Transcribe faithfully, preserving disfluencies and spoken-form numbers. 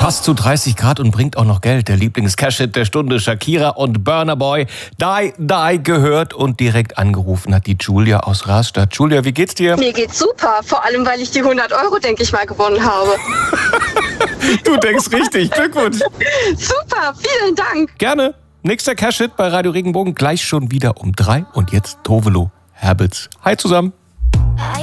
Passt zu dreißig Grad und bringt auch noch Geld. Der Lieblings-Cash-Hit der Stunde, Shakira und Burna Boy. Die, die gehört und direkt angerufen hat die Julia aus Rastatt. Julia, wie geht's dir? Mir geht's super, vor allem, weil ich die hundert Euro, denke ich mal, gewonnen habe. Du denkst richtig, Glückwunsch. Super, vielen Dank. Gerne. Nächster Cash-Hit bei Radio Regenbogen, gleich schon wieder um drei. Und jetzt Tovelo Habits. Hi zusammen.